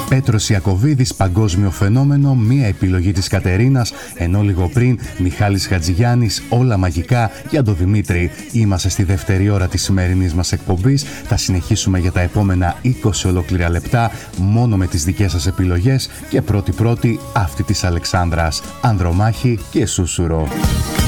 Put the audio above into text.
Πέτρος Ιακωβίδης, παγκόσμιο φαινόμενο, μία επιλογή της Κατερίνας, ενώ λίγο πριν Μιχάλης Χατζηγιάννης, όλα μαγικά για τον Δημήτρη. Είμαστε στη δεύτερη ώρα της σημερινής μας εκπομπής. Θα συνεχίσουμε για τα επόμενα 20 ολόκληρα λεπτά μόνο με τις δικές σας επιλογές και πρώτη αυτή της Αλεξάνδρας, Ανδρομάχη και Σούσουρο.